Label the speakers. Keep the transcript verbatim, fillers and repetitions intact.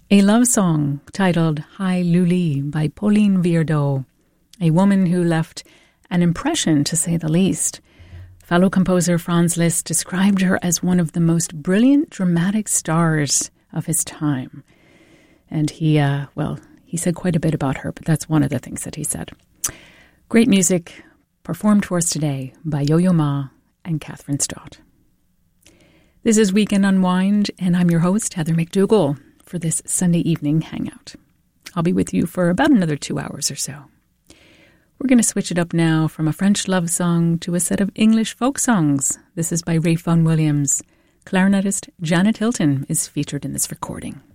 Speaker 1: A love song titled Hi Luli by Pauline Viardot, a woman who left an impression, to say the least. Fellow composer Franz Liszt described her as one of the most brilliant dramatic stars of his time. And he, uh, well, he said quite a bit about her, but that's one of the things that he said. Great music performed for us today by Yo-Yo Ma and Catherine Stott. This is Weekend Unwind, and I'm your host, Heather McDougall, for this Sunday evening hangout. I'll be with you for about another two hours or so. We're going to switch it up now from a French love song to a set of English folk songs. This is by Ralph Vaughan Williams. Clarinetist Janet Hilton is featured in this recording.